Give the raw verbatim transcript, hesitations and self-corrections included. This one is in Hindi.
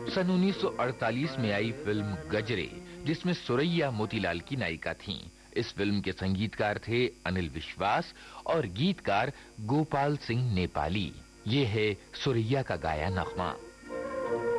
सन उन्नीस सौ अड़तालीस में आई फिल्म गजरे, जिसमें सुरैया मोतीलाल की नायिका थीं। इस फिल्म के संगीतकार थे अनिल विश्वास और गीतकार गोपाल सिंह नेपाली। ये है सुरैया का गाया नगमा।